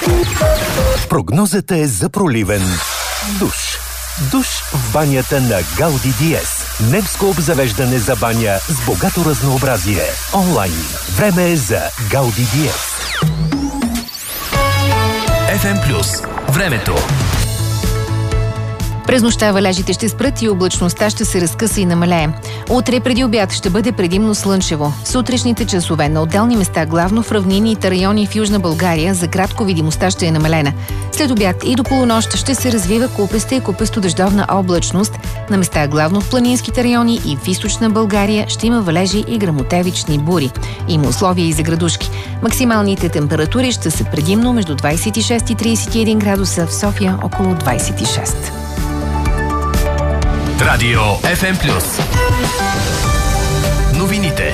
Прогнозата е за проливен душ. Душ в банята на Гауди Диез. Немско обзавеждане за баня с богато разнообразие. Онлайн. Време е за Гауди Диез. FM+. Времето. През нощта валежите ще спрат и облачността ще се разкъса и намалее. Утре преди обяд ще бъде предимно слънчево. В сутрешните часове на отделни места, главно в равнините райони в Южна България, за кратко видимостта ще е намалена. След обяд и до полунощ ще се развива купеста и купесто-дъждовна облачност. На места, главно в планинските райони и в източна България, ще има валежи и гръмотевични бури. Има условия и за градушки. Максималните температури ще са предимно между 26 и 31 градуса, в София около 26. Радио FM+. Новините.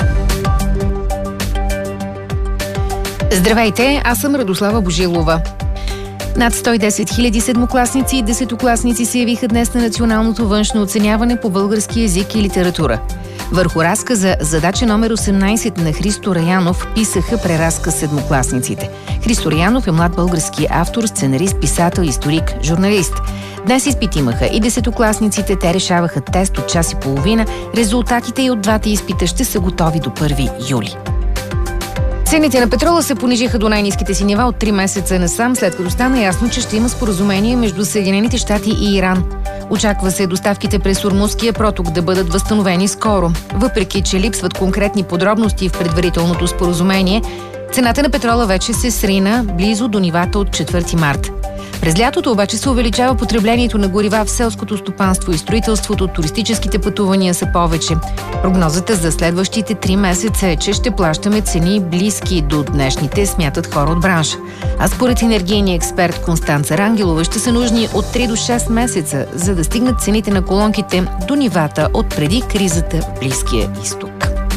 Здравейте, аз съм Радослава Божилова. Над 110 000 седмокласници и десетокласници се явиха днес на националното външно оценяване по български език и литература. Върху разказа «Задача номер 18» на Христо Раянов писаха преразказ седмокласниците. Христо Раянов е млад български автор, сценарист, писател, историк, журналист. Днес изпит имаха и десетокласниците, те решаваха тест от час и половина. Резултатите и от двата изпита ще са готови до 1 юли. Цените на петрола се понижиха до най-ниските си нива от 3 месеца насам, след като стана ясно, че ще има споразумение между Съединените щати и Иран. Очаква се доставките през Ормузския проток да бъдат възстановени скоро. Въпреки че липсват конкретни подробности в предварителното споразумение, цената на петрола вече се срина близо до нивата от 4 март. През лятото обаче се увеличава потреблението на горива в селското стопанство и строителството, туристическите пътувания са повече. Прогнозата за следващите 3 месеца е, че ще плащаме цени близки до днешните, смятат хора от бранша. А според енергийния експерт Констанца Рангелова ще са нужни от 3 до 6 месеца, за да стигнат цените на колонките до нивата от преди кризата в Близкия изток.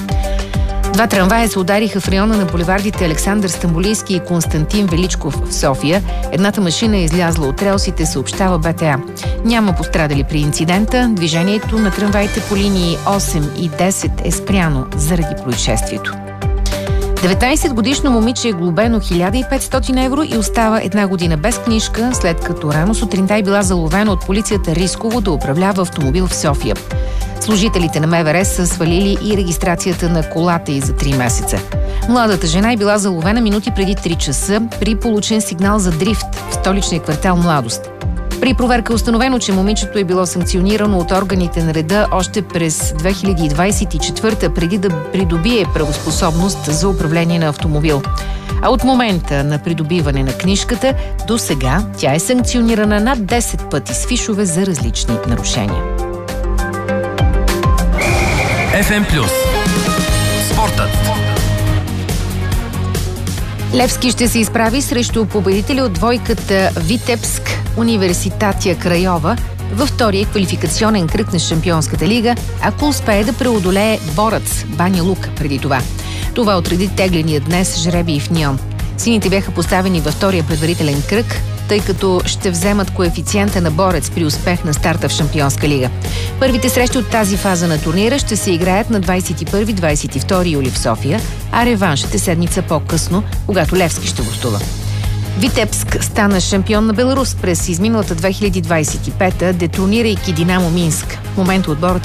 2 трамвая се удариха в района на булевардите Александър Стамболийски и Константин Величков в София. Едната машина е излязла от релсите, съобщава БТА. Няма пострадали при инцидента. Движението на трамваите по линии 8 и 10 е спряно заради происшествието. 19-годишно момиче е глобено 1500 евро и остава 1 година без книжка, след като рано сутринта е била заловена от полицията Рисково да управлява автомобил в София. Служителите на МВР са свалили и регистрацията на колата й за 3 месеца. Младата жена е била заловена минути преди 3 часа при получен сигнал за дрифт в столичния квартал Младост. При проверка е установено, че момичето е било санкционирано от органите на реда още през 2024, преди да придобие правоспособност за управление на автомобил. А от момента на придобиване на книжката до сега тя е санкционирана над 10 пъти с фишове за различни нарушения. FM+. Спортът. Левски ще се изправи срещу победители от двойката Витебск Университатия Крайова във втория квалификационен кръг на Шампионската лига, ако успее да преодолее Борац Баня Лука преди това. Това отреди тегления днес жребий в Нион. Сините бяха поставени във втория предварителен кръг, тъй като ще вземат коефициента на Борец при успех на старта в Шампионска лига. Първите срещи от тази фаза на турнира ще се играят на 21-22 юли в София, а реваншът е седмица по-късно, когато Левски ще гостува. Витебск стана шампион на Беларус през изминалата 2025-та, детронирайки Динамо Минск. В момента отборът